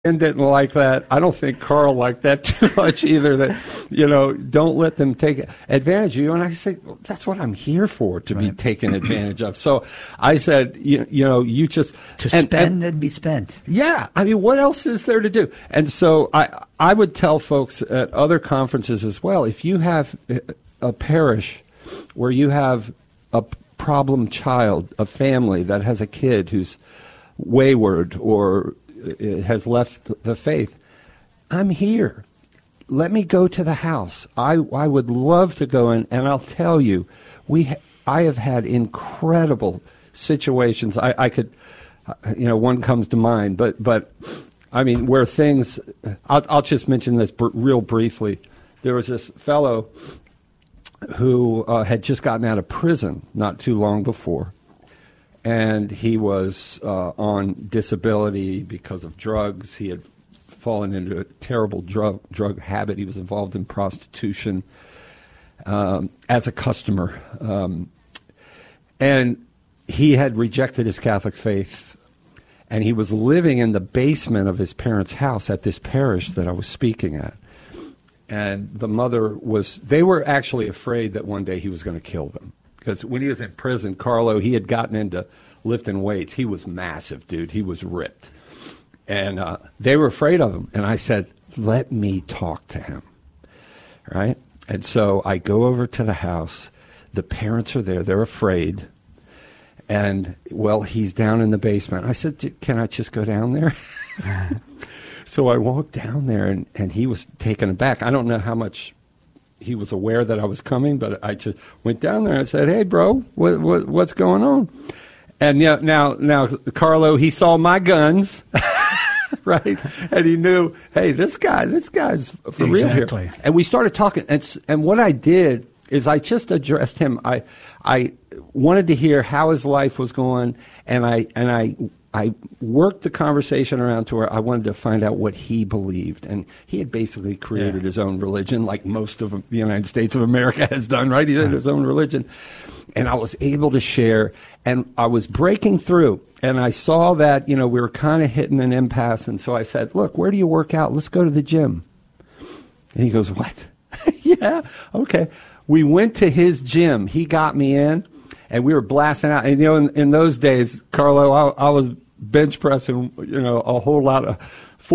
Ken didn't like that. I don't think Carl liked that too much either. That, don't let them take advantage of you. And I say, well, that's what I'm here for, to be taken advantage of. So I said, you just spend and be spent. Yeah, I mean, what else is there to do? And so I would tell folks at other conferences as well, if you have a parish where you have a problem child, a family that has a kid who's wayward or has left the faith, I'm here. Let me go to the house. I would love to go in, and I'll tell you, I have had incredible situations. I could, one comes to mind, but I mean, where things. I'll just mention this real briefly. There was this fellow who had just gotten out of prison not too long before. And he was on disability because of drugs. He had fallen into a terrible drug habit. He was involved in prostitution as a customer. And he had rejected his Catholic faith. And he was living in the basement of his parents' house at this parish that I was speaking at. And the mother they were actually afraid that one day he was going to kill them. Because when he was in prison, Carlo, he had gotten into lifting weights. He was massive, dude. He was ripped. And they were afraid of him. And I said, let me talk to him. Right? And so I go over to the house. The parents are there. They're afraid. And, well, he's down in the basement. I said, can I just go down there? So I walked down there, and he was taken aback. I don't know how much he was aware that I was coming, but I just went down there and said, hey, bro, what's going on? And now, Carlo, he saw my guns, right? And he knew, hey, this guy's for real here. And we started talking. And what I did is I just addressed him. I wanted to hear how his life was going, and I worked the conversation around to where I wanted to find out what he believed. And he had basically created his own religion, like most of the United States of America has done, right? He had his own religion. And I was able to share, and I was breaking through. And I saw that, we were kind of hitting an impasse. And so I said, look, where do you work out? Let's go to the gym. And he goes, what? Yeah, okay. We went to his gym. He got me in. And we were blasting out. And, in those days, Carlo, I was bench pressing, a whole lot of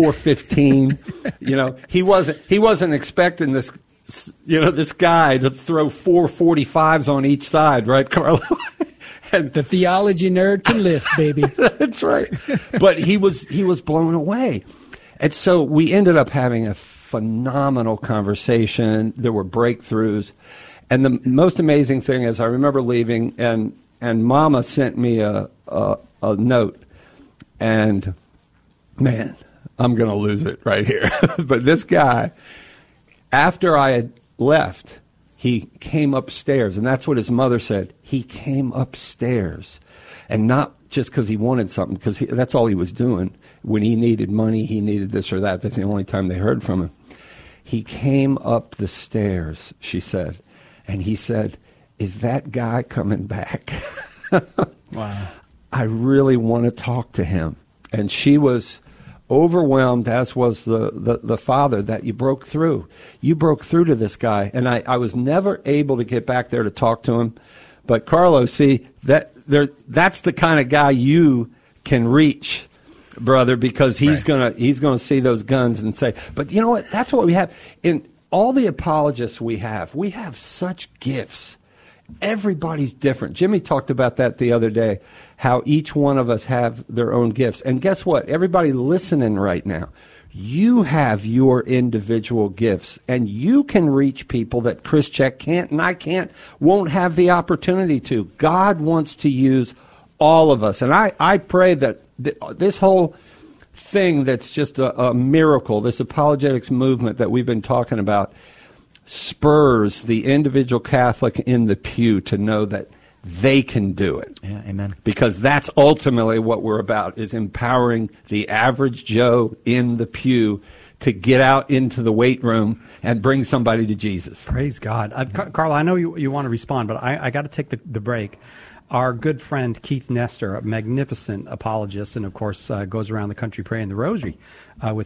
415. He wasn't expecting this, this guy to throw 445s on each side, right, Carlo? And the theology nerd can lift, baby. That's right. But he was blown away. And so we ended up having a phenomenal conversation. There were breakthroughs. And the most amazing thing is I remember leaving, and Mama sent me a note. And, man, I'm going to lose it right here. But this guy, after I had left, he came upstairs. And that's what his mother said. He came upstairs. And not just because he wanted something, because that's all he was doing. When he needed money, he needed this or that. That's the only time they heard from him. He came up the stairs, she said. And he said, is that guy coming back? Wow. I really want to talk to him. And she was overwhelmed, as was the father, that you broke through. You broke through to this guy. And I was never able to get back there to talk to him. But Carlo, see, that's the kind of guy you can reach, brother, because he's gonna see those guns and say, but you know what? That's what we have. In all the apologists we have such gifts. Everybody's different. Jimmy talked about that the other day, how each one of us have their own gifts. And guess what? Everybody listening right now, you have your individual gifts, and you can reach people that Chris Check can't and I won't have the opportunity to. God wants to use all of us. And I pray that this whole thing that's just a miracle, this apologetics movement that we've been talking about, spurs the individual Catholic in the pew to know that they can do it. Yeah, amen. Because that's ultimately what we're about, is empowering the average Joe in the pew to get out into the weight room and bring somebody to Jesus. Praise God. Carl, I know you want to respond, but I got to take the break. Our good friend Keith Nestor, a magnificent apologist, and of course goes around the country praying the rosary with